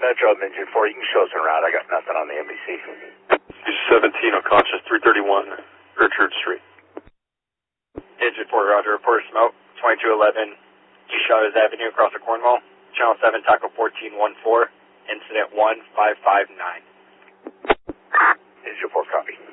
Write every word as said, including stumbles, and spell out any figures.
Metro, I'm engine four. You can show us en route. I got nothing on the M B C. seventeen unconscious, three thirty-one Gertrude Street. Engine four, Roger. Report smoke. twenty-two eleven East Chavez Avenue across the Cornwall. Channel seven, Taco fourteen one four. Incident one five five nine. Engine four, copy.